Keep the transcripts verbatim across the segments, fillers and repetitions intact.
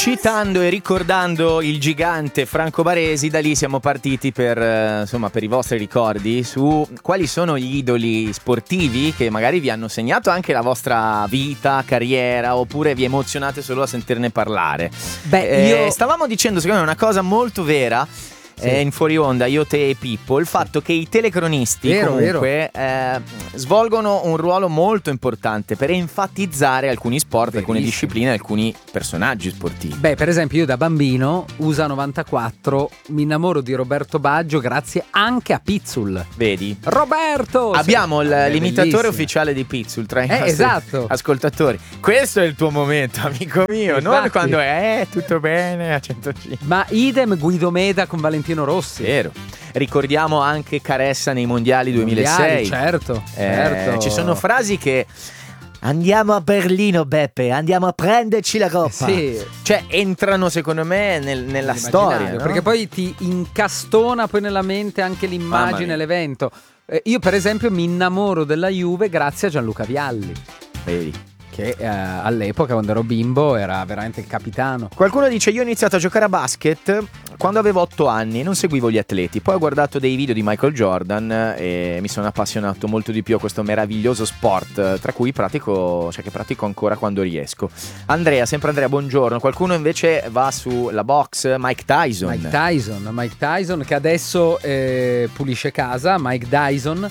Citando e ricordando il gigante Franco Baresi, da lì siamo partiti per, eh, insomma, per i vostri ricordi su quali sono gli idoli sportivi che magari vi hanno segnato anche la vostra vita, carriera, oppure vi emozionate solo a sentirne parlare. Beh, Eh, io stavamo dicendo, secondo me, una cosa molto vera. Sì. Eh, in fuori onda, io, te e Pippo, il fatto che i telecronisti Vero, comunque eh, svolgono un ruolo molto importante per enfatizzare alcuni sport, alcune Verissimo. discipline, alcuni personaggi sportivi. Beh, per esempio, io da bambino, U S A novantaquattro, mi innamoro di Roberto Baggio grazie anche a Pizzul. Vedi? Roberto! Abbiamo il- È l'imitatore bellissimo. ufficiale di Pizzul tra i Eh, nostri esatto. ascoltatori. Questo è il tuo momento, amico mio. Non Infatti. quando è eh, tutto bene a centocinque. Ma idem Guido Meda con Valentino Rossi. Vero. Ricordiamo anche Caressa nei mondiali duemilasei. Mondiali, certo, Eh, certo. Ci sono frasi che andiamo a Berlino, Beppe, andiamo a prenderci la coppa. Sì. Cioè entrano secondo me nel- nella Nell'immaginario, storia, no? perché poi ti incastona poi nella mente anche Mamma l'immagine, mia. l'evento. Eh, io per esempio mi innamoro della Juve grazie a Gianluca Vialli, Vedi. che eh, all'epoca quando ero bimbo era veramente il capitano. Qualcuno dice: io ho iniziato a giocare a basket quando avevo otto anni e non seguivo gli atleti. Poi ho guardato dei video di Michael Jordan e mi sono appassionato molto di più a questo meraviglioso sport, tra cui pratico, cioè che pratico ancora quando riesco. Andrea, sempre Andrea, buongiorno. Qualcuno invece va sulla box, Mike Tyson. Mike Tyson, Mike Tyson che adesso eh, pulisce casa, Mike Dyson.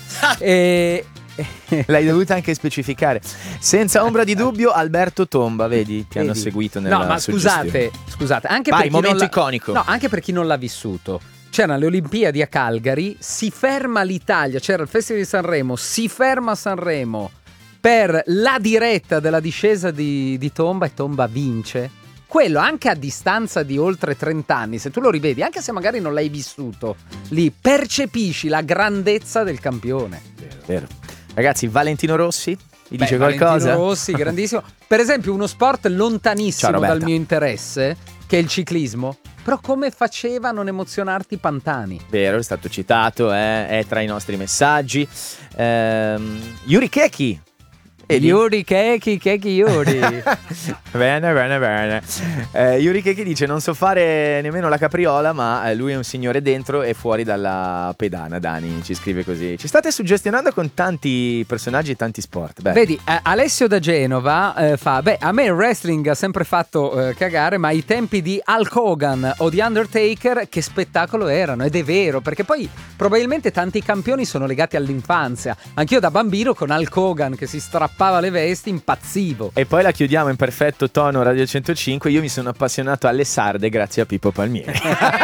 e L'hai dovuta anche specificare. Senza ombra di dubbio Alberto Tomba, vedi? Ti hanno Vedi? seguito nella No, ma suggestione. scusate, scusate, anche Vai, per chi non momento l'ha- iconico. No, anche per chi non l'ha vissuto. C'erano le Olimpiadi a Calgary, si ferma l'Italia, c'era il Festival di Sanremo, si ferma Sanremo per la diretta della discesa di, di Tomba e Tomba vince. Quello anche a distanza di oltre trenta anni, se tu lo rivedi, anche se magari non l'hai vissuto, lì percepisci la grandezza del campione. Vero, vero. Ragazzi, Valentino Rossi vi Beh, dice qualcosa? Valentino Rossi, grandissimo. Per esempio, uno sport lontanissimo Ciao, Roberta. dal mio interesse, che è il ciclismo. Però come faceva a non emozionarti Pantani? Vero, è stato citato, eh, è tra i nostri messaggi. Ehm, Yuri Keki. Vedi? Yuri Keki, Keki Yuri. Bene, bene, bene. Eh, Yuri Keki dice: non so fare nemmeno la capriola, ma eh, lui è un signore dentro e fuori dalla pedana. Dani ci scrive così. Ci state suggestionando con tanti personaggi e tanti sport. Beh. Vedi, eh, Alessio da Genova eh, fa: beh, a me il wrestling ha sempre fatto eh, cagare, ma ai tempi di Hulk Hogan o di Undertaker, che spettacolo erano. Ed è vero, perché poi probabilmente tanti campioni sono legati all'infanzia. Anch'io da bambino con Hulk Hogan che si strappava le vesti impazzivo. E poi la chiudiamo in perfetto tono Radio centocinque. Io mi sono appassionato alle sarde grazie a Pippo Palmieri.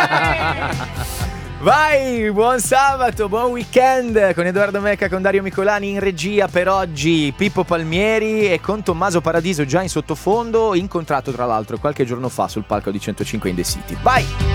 Vai, buon sabato, buon weekend con Edoardo Mecca, con Dario Micolani in regia per oggi, Pippo Palmieri e con Tommaso Paradiso già in sottofondo, incontrato tra l'altro qualche giorno fa sul palco di centocinque in The City. Vai!